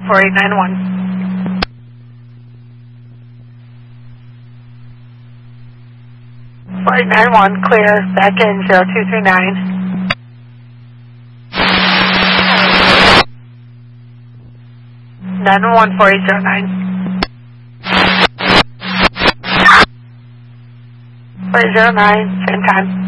4891. 4891, clear, back in 0239. 911-4809. 4809, same time.